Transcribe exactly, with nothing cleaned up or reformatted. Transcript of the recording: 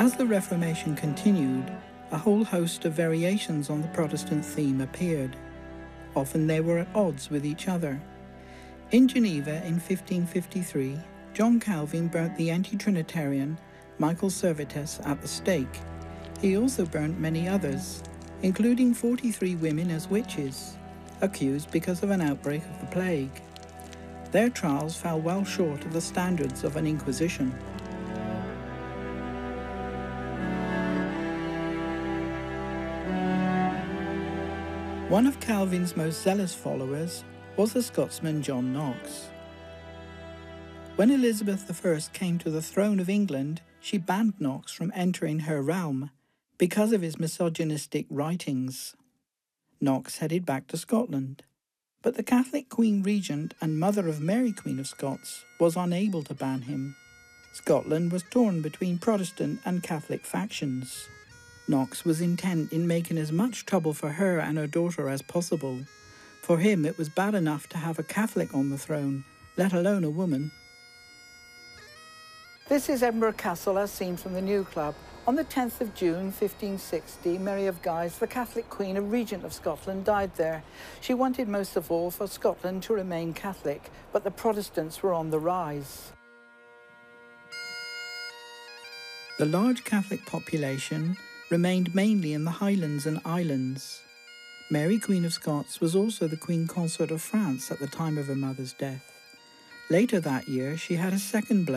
As the Reformation continued, a whole host of variations on the Protestant theme appeared. Often they were at odds with each other. In Geneva in fifteen fifty-three, John Calvin burnt the anti-Trinitarian Michael Servetus at the stake. He also burnt many others, including forty-three women as witches, accused because of an outbreak of the plague. Their trials fell well short of the standards of an inquisition. One of Calvin's most zealous followers was the Scotsman John Knox. When Elizabeth the First came to the throne of England, she banned Knox from entering her realm because of his misogynistic writings. Knox headed back to Scotland, but the Catholic Queen Regent and mother of Mary Queen of Scots was unable to ban him. Scotland was torn between Protestant and Catholic factions. Knox was intent in making as much trouble for her and her daughter as possible. For him, it was bad enough to have a Catholic on the throne, let alone a woman. This is Edinburgh Castle as seen from the New Club. On the tenth of June fifteen sixty, Mary of Guise, the Catholic Queen and Regent of Scotland, died there. She wanted most of all for Scotland to remain Catholic, but the Protestants were on the rise. The large Catholic population remained mainly in the Highlands and Islands. Mary Queen of Scots was also the Queen Consort of France at the time of her mother's death. Later that year, she had a second blow